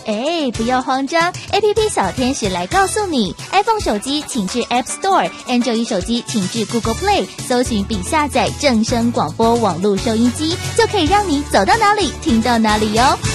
不要慌张 ，APP 小天使来告诉你 ，iPhone 手机请至 App Store，Android 手机请至 Google Play， 搜寻并下载正声广播网络收音机，就可以让你走到哪里听到哪里哟。